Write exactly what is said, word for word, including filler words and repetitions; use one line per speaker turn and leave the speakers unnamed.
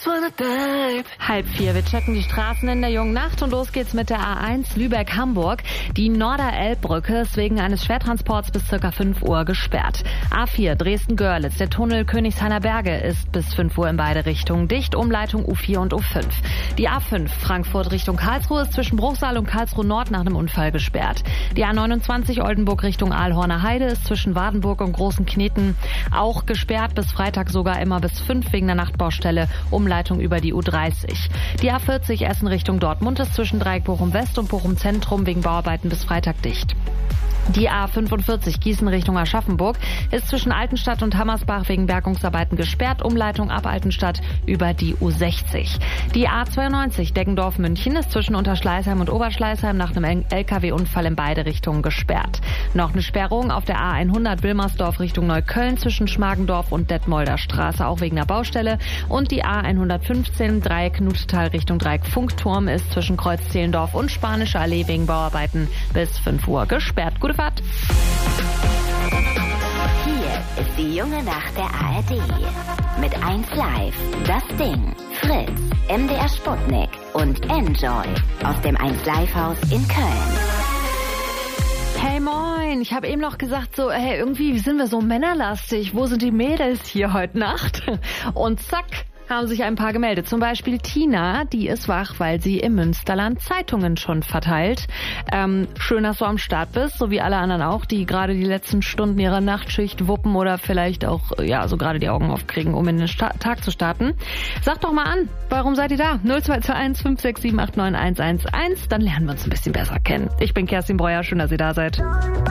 Halb vier, wir checken die Straßen in der jungen Nacht und los geht's mit der A eins Lübeck-Hamburg. Die Norder-Elb-Brücke ist wegen eines Schwertransports bis circa fünf Uhr gesperrt. A vier Dresden-Görlitz, der Tunnel Königshainer Berge ist bis fünf Uhr in beide Richtungen dicht, Umleitung U vier und U fünf. Die A fünf Frankfurt Richtung Karlsruhe ist zwischen Bruchsal und Karlsruhe Nord nach einem Unfall gesperrt. Die A neunundzwanzig Oldenburg Richtung Aalhorner Heide ist zwischen Wadenburg und Großen Kneten auch gesperrt, bis Freitag sogar immer bis fünf wegen der Nachtbaustelle, Umleitung über die U dreißig. Die A vierzig Essen Richtung Dortmund ist zwischen Dreieck Bochum West und Bochum Zentrum wegen Bauarbeiten bis Freitag dicht. Die A fünfundvierzig Gießen Richtung Aschaffenburg ist zwischen Altenstadt und Hammersbach wegen Bergungsarbeiten gesperrt, Umleitung ab Altenstadt über die U sechzig. Die A zweiundneunzig Deggendorf München ist zwischen Unterschleißheim und Oberschleißheim nach einem L K W-Unfall in beide Richtungen gesperrt. Noch eine Sperrung auf der A hundert Wilmersdorf Richtung Neukölln zwischen Schmargendorf und Detmolder Straße, auch wegen der Baustelle. Und die A hundertfünfzehn Dreieck Nuthetal Richtung Dreieck Funkturm ist zwischen Kreuzzehlendorf und Spanische Allee wegen Bauarbeiten bis fünf Uhr gesperrt. Gute Fahrt.
Hier ist die junge Nacht der A R D. Mit eins Live, Das Ding, Fritz, M D R Sputnik und Enjoy aus dem eins Live Haus in Köln.
Hey moin, ich habe eben noch gesagt so, hey, irgendwie sind wir so männerlastig. Wo sind die Mädels hier heute Nacht? Und zack, haben sich ein paar gemeldet. Zum Beispiel Tina, die ist wach, weil sie im Münsterland Zeitungen schon verteilt. Ähm, schön, dass du am Start bist, so wie alle anderen auch, die gerade die letzten Stunden ihrer Nachtschicht wuppen oder vielleicht auch, ja, so gerade die Augen aufkriegen, um in den Sta- Tag zu starten. Sag doch mal an, warum seid ihr da? null zwei zwei eins fünf sechs sieben acht neun eins eins eins, dann lernen wir uns ein bisschen besser kennen. Ich bin Kerstin Breuer, schön, dass ihr da seid.